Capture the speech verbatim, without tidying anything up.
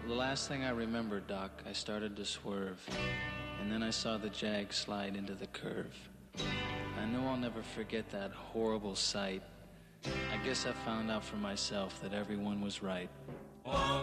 The last thing I remember, Doc, I started to swerve, and then I saw the Jag slide into the curve. I know I'll never forget that horrible sight. I guess I found out for myself that everyone was right.